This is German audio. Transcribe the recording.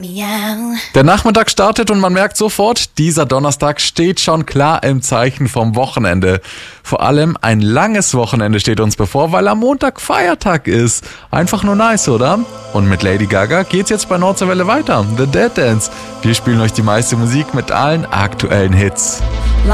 Miau. Der Nachmittag startet und man merkt sofort, dieser Donnerstag steht schon klar im Zeichen vom Wochenende. Vor allem ein langes Wochenende steht uns bevor, weil am Montag Feiertag ist. Einfach nur nice, oder? Und mit Lady Gaga geht's jetzt bei Nordseewelle weiter. The Dead Dance. Wir spielen euch die meiste Musik mit allen aktuellen Hits.